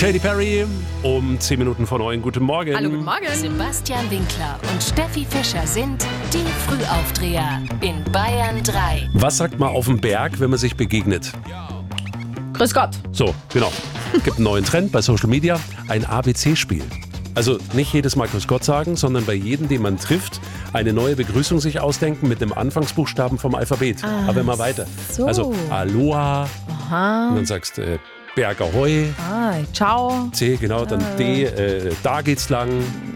Katy Perry um 10 Minuten vor 9. Guten Morgen. Hallo, guten Morgen. Sebastian Winkler und Steffi Fischer sind die Frühaufdreher in Bayern 3. Was sagt man auf dem Berg, wenn man sich begegnet? Grüß Gott. So, genau. Gibt einen neuen Trend bei Social Media, ein ABC-Spiel. Also nicht jedes Mal Grüß Gott sagen, sondern bei jedem, den man trifft, eine neue Begrüßung sich ausdenken mit dem Anfangsbuchstaben vom Alphabet. Aber immer weiter. so. Also Aloha, Aha. und dann sagst du Berg Ahoi, Ciao. C, genau, dann D, da geht's lang,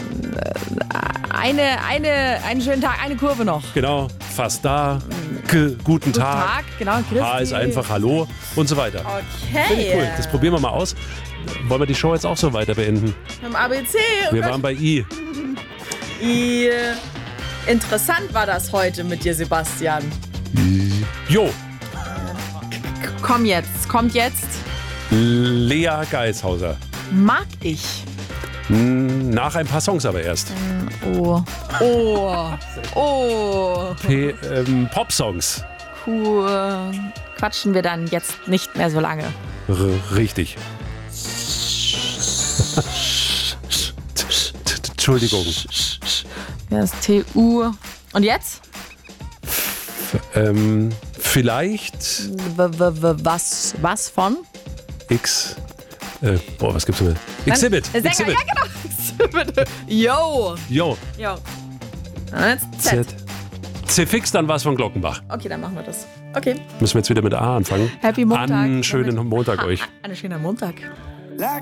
Einen schönen Tag, eine Kurve noch. genau, fast da, guten Tag, Genau, Christi. H ist einfach Hallo und so weiter. Finde ich Okay. cool, das probieren wir mal aus. Wollen wir die Show jetzt auch so weiter beenden? Im ABC. Wir waren bei I. Interessant war das heute mit dir, Sebastian. Jo, Kommt jetzt. Lea Geishauser. Mag ich. Nach ein paar Songs aber erst. Oh. Pop-Songs. Quatschen wir dann jetzt nicht mehr so lange. Richtig. Entschuldigung. Das TU. Und jetzt? Vielleicht Was von? X. Was gibt's denn? Exhibit. Sänger, Exhibit. ja genau. Exhibit. Yo. Jo. Und jetzt Z. C-Fix, dann was von Glockenbach. Okay, dann machen wir das. Okay. Müssen wir jetzt wieder mit A anfangen. Happy Montag. Einen schönen Montag euch. Einen schönen Montag.